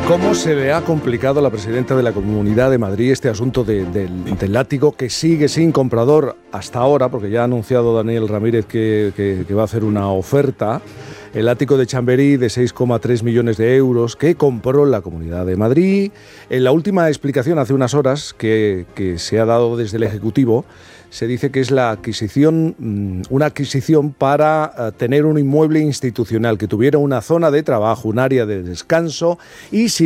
¿Cómo se le ha complicado a la presidenta de la Comunidad de Madrid este asunto del látigo, que sigue sin comprador hasta ahora, porque ya ha anunciado Daniel Ramírez que va a hacer una oferta? El látigo de Chamberí de 6,3 millones de euros que compró la Comunidad de Madrid. En la última explicación, hace unas horas, que se ha dado desde el Ejecutivo, se dice que es la adquisición, una adquisición para tener un inmueble institucional que tuviera una zona de trabajo, un área de descanso y